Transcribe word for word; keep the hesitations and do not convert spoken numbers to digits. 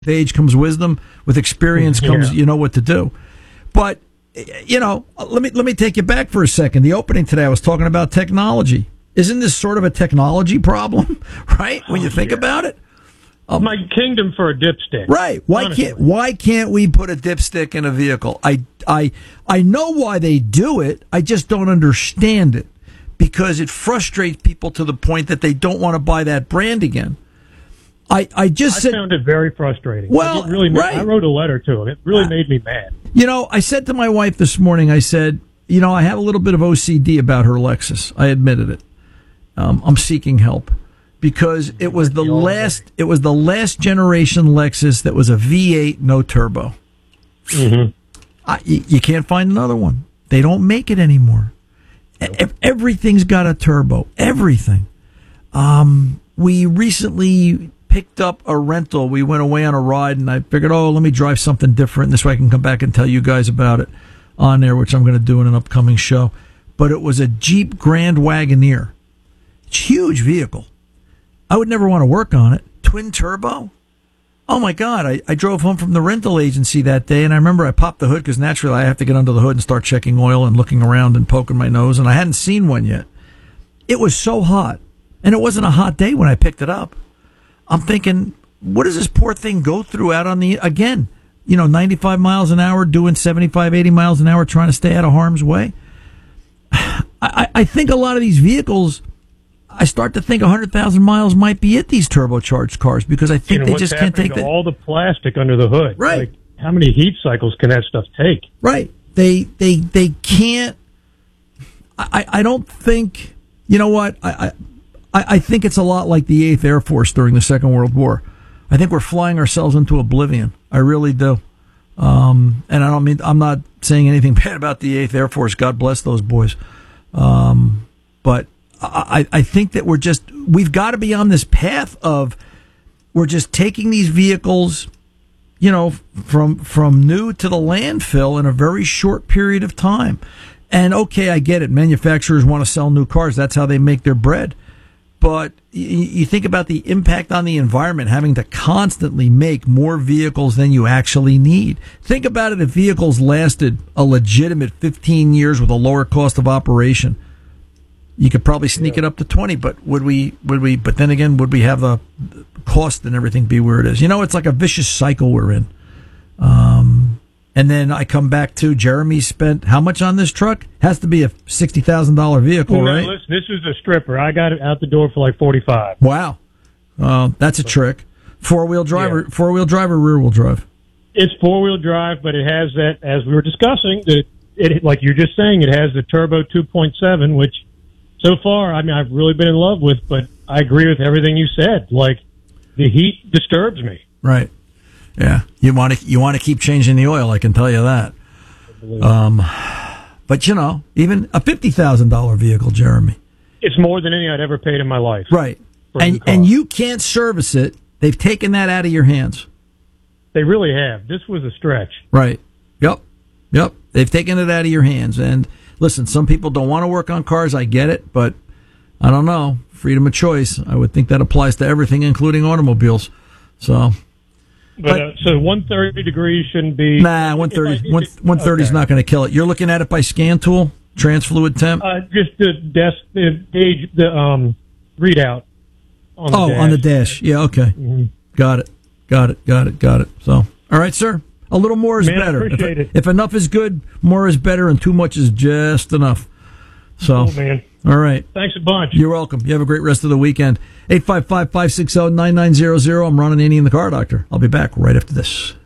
With age comes wisdom. With experience comes, yeah. you know what to do. But, you know, let me let me take you back for a second. The opening today, I was talking about technology. Isn't this sort of a technology problem, right? When you think yeah. about it. Um, My kingdom for a dipstick. Right. Why honestly. can't Why can't we put a dipstick in a vehicle? I, I, I know why they do it. I just don't understand it because it frustrates people to the point that they don't want to buy that brand again. I, I just I said, found it very frustrating. Well, it really made, right. I wrote a letter to him. It really made me mad. You know, I said to my wife this morning, I said, you know, I have a little bit of O C D about her Lexus. I admitted it. Um, I'm seeking help. Because it was the last, it was the last generation Lexus that was a V eight, no turbo. Mm-hmm. I, you, you can't find another one. They don't make it anymore. Nope. Everything's got a turbo. Everything. Um, we recently picked up a rental. We went away on a ride, and I figured, oh, let me drive something different. This way I can come back and tell you guys about it on there, which I'm going to do in an upcoming show. But it was a Jeep Grand Wagoneer. It's a huge vehicle. I would never want to work on it. Twin turbo? Oh, my God. I, I drove home from the rental agency that day, and I remember I popped the hood because naturally I have to get under the hood and start checking oil and looking around and poking my nose, and I hadn't seen one yet. It was so hot, and it wasn't a hot day when I picked it up. I'm thinking, what does this poor thing go through out on the, again, you know, ninety-five miles an hour, doing seventy-five, eighty miles an hour, trying to stay out of harm's way? I, I think a lot of these vehicles... I start to think one hundred thousand miles might be at these turbocharged cars because I think you know, they just can't take the, the all the plastic under the hood. Right. Like, how many heat cycles can that stuff take? Right. They they they can't. I, I don't think. You know what? I, I I think it's a lot like the eighth Air Force during the Second World War. I think we're flying ourselves into oblivion. I really do. Um, and I don't mean I'm not saying anything bad about the eighth Air Force. God bless those boys. Um, but. I, I think that we're just, we've got to be on this path of, we're just taking these vehicles, you know, from, from new to the landfill in a very short period of time. And okay, I get it. Manufacturers want to sell new cars. That's how they make their bread. But you, you think about the impact on the environment, having to constantly make more vehicles than you actually need. Think about it if vehicles lasted a legitimate fifteen years with a lower cost of operation. You could probably sneak yeah. it up to twenty, but would we, would we, but then again, would we have the cost and everything be where it is? You know, it's like a vicious cycle we're in. Um, and then I come back to Jeremy spent how much on this truck? Has to be a sixty thousand dollars vehicle, well, right? Listen, this is a stripper. I got it out the door for like forty-five. Wow. Uh, that's a trick. Four wheel driver, yeah. four wheel drive or rear wheel drive? It's four wheel drive, but it has that, as we were discussing, that it, it, like you're just saying, it has the turbo two point seven, which, so far, I mean, I've really been in love with, but I agree with everything you said. Like, the heat disturbs me. Right. Yeah. You want to you want to keep changing the oil, I can tell you that. Um, but, you know, even a fifty thousand dollars vehicle, Jeremy. It's more than any I'd ever paid in my life. Right. And and you can't service it. They've taken that out of your hands. They really have. This was a stretch. Right. Yep. Yep. They've taken it out of your hands. And listen, some people don't want to work on cars. I get it, but I don't know. Freedom of choice. I would think that applies to everything, including automobiles. So, but, but uh, so one thirty degrees shouldn't be. Nah, one thirty. one thirty is okay. Not going to kill it. You're looking at it by scan tool, transfluid temp. Uh, just the desk, the gauge, the um readout. On the oh, dash. on the dash. Yeah. Okay. Mm-hmm. Got it. Got it. Got it. Got it. So, all right, sir. A little more is Man, better. I appreciate if, it. if enough is good, more is better, and too much is just enough. So, oh, man. All right. Thanks a bunch. You're welcome. You have a great rest of the weekend. eight five five, five six zero, nine nine zero zero. I'm Ron Ananian, the Car Doctor. I'll be back right after this.